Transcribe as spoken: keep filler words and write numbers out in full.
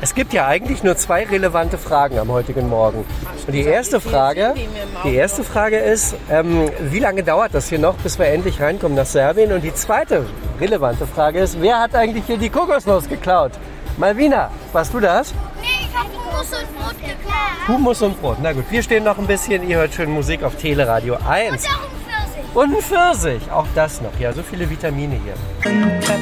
Es gibt ja eigentlich nur zwei relevante Fragen am heutigen Morgen. Und die erste Frage, die erste Frage ist, ähm, wie lange dauert das hier noch, bis wir endlich reinkommen nach Serbien? Und die zweite relevante Frage ist, wer hat eigentlich hier die Kokosnuss geklaut? Malvina, warst du das? Nee, ich habe Hummus und Brot geklaut. Hummus und Brot. Na gut, wir stehen noch ein bisschen. Ihr hört schön Musik auf Teleradio eins. Und auch ein Pfirsich. Und ein Pfirsich. Auch das noch. Ja, so viele Vitamine hier.